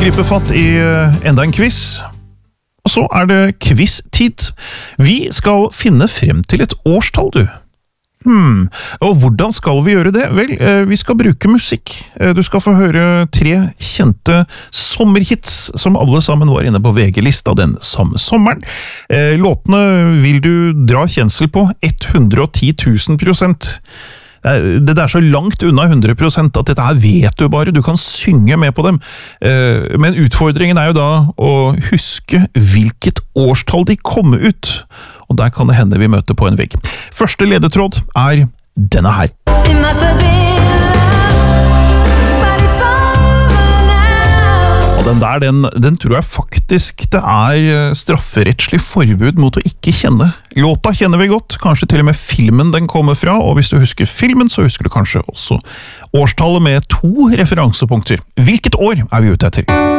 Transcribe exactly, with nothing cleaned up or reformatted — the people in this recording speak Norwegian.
gripe fatt i enda en quiz. Og så er det quiz-tid. Vi skal finne frem til et årstall, du. Hmm, og hvordan skal vi gjøre det? Vel, vi skal bruke musikk. Du skal få høre tre kjente sommerhits, som alle sammen var inne på V G-lista den samme sommeren. Låtene vil du dra kjensel på hundre og ti tusen prosent. Det er så langt unna hundre prosent at dette her vet du bare, du kan synge med på dem. Men utfordringen er jo da å huske hvilket årstall de kommer ut, og der kan det hende vi møter på en vegg. Første ledetråd er denne her. Og den der, den, den tror jeg faktisk det er strafferettslig forbud mot å ikke kjenne. Låta kjenner vi godt, kanskje til og med filmen den kommer fra, og hvis du husker filmen, så husker du kanskje også årstallet med to referansepunkter. Hvilket år er vi ute etter?